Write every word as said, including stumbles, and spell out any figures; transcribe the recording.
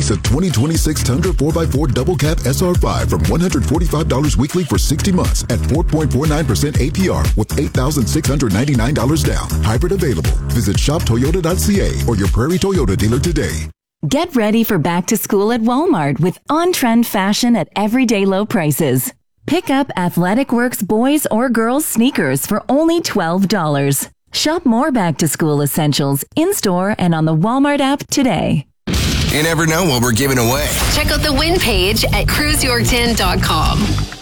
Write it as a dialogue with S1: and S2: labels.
S1: Lease a twenty twenty-six Tundra four by four Double Cab S R five from one hundred forty-five dollars weekly for sixty months at four point four nine percent A P R with eight thousand six hundred ninety-nine dollars down. Hybrid available. Visit shop toyota dot c a or your Prairie Toyota dealer today.
S2: Get ready for back to school at Walmart with on-trend fashion at everyday low prices. Pick up Athletic Works boys or girls sneakers for only twelve dollars. Shop more back to school essentials in-store and on the Walmart app today.
S3: You never know what we're giving away.
S4: Check out the win page at cruise yorkton dot com.